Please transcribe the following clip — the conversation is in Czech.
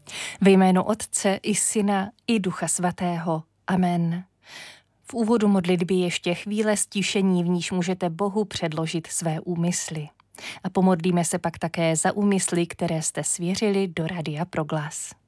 Ve jménu Otce i Syna i Ducha Svatého. Amen. V úvodu modlitby ještě chvíle stišení, v níž můžete Bohu předložit své úmysly. A pomodlíme se pak také za úmysly, které jste svěřili do Radia Proglas.